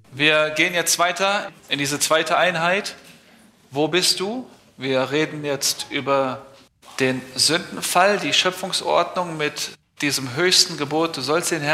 Wir gehen jetzt weiter in diese zweite Einheit. Wo bist du? Wir reden jetzt über den Sündenfall, die Schöpfungsordnung mit diesem höchsten Gebot, du sollst den Herrn